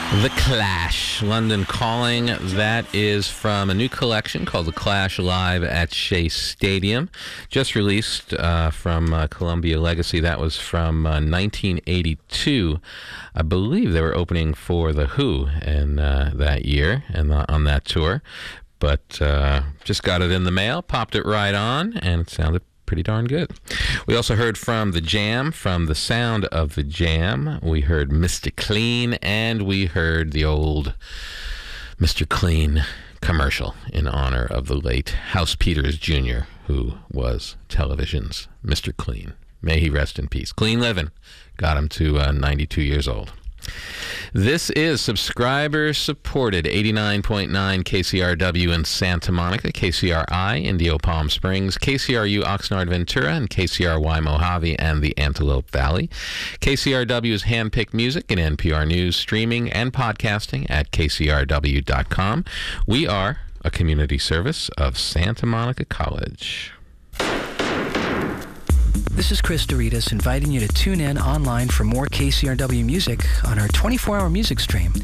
The Clash, London Calling. That is from a new collection called The Clash Live at Shea Stadium, just released from Columbia Legacy. That was from 1982. I believe they were opening for The Who in that year and on that tour, but just got it in the mail, popped it right on, and it sounded pretty darn good. We also heard from The Jam, from The Sound of the Jam. We heard Mr. Clean, and we heard the old Mr. Clean commercial in honor of the late House Peters Jr., who was television's Mr. Clean. May he rest in peace. Clean living got him to 92 years old. This is subscriber-supported 89.9 KCRW in Santa Monica, KCRI Indio Palm Springs, KCRU Oxnard Ventura, and KCRY Mojave and the Antelope Valley. KCRW's handpicked music and NPR News streaming and podcasting at kcrw.com. We are a community service of Santa Monica College. This is Chris Doritas inviting you to tune in online for more KCRW music on our 24-hour music stream.